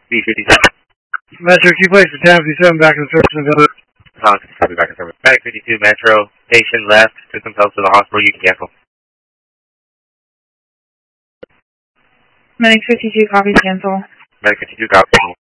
B57. Metro, can you place the 1057 back in the service and available? Copy back in service. Medic 52 Metro, patient left, took themselves to the hospital, you can cancel. Medic 52, copy, cancel. Medic 52, copy.